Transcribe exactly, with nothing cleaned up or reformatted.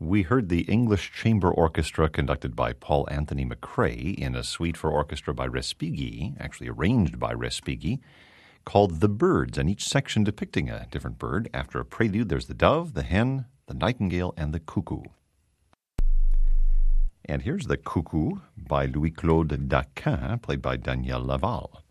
We heard the English Chamber Orchestra conducted by Paul Anthony McCrae in a suite for orchestra by Respighi, actually arranged by Respighi, called The Birds, and each section depicting a different bird. After a prelude, there's the dove, the hen, the nightingale, and the cuckoo. And here's the Cuckoo by Louis-Claude Daquin, played by Daniel Laval.